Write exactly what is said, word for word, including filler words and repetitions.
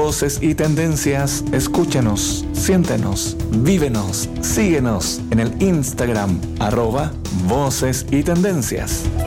Voces y Tendencias, escúchanos, siéntenos, vívenos, síguenos en el Instagram, arroba Voces y Tendencias.